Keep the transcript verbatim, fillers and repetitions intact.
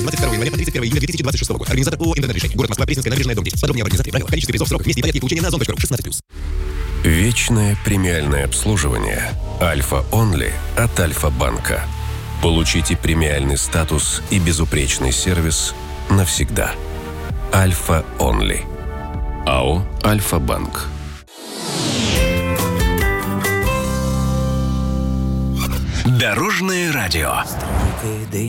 двадцать второго января по тридцать первого июля две тысячи двадцать шестого года. Организатор ООО «Интернет-решение». Город Москва, Пресненская набережная, дом десять. Подробнее об организации, правила, количестве призов, сроках, месте и порядке получения на озон точка ру. шестнадцать плюс. Вечное премиальное обслуживание Альфа Онли от Альфа-банка. Получите премиальный статус и безупречный сервис навсегда. Альфа Онли. АО Альфа-банк. Дорожное радио.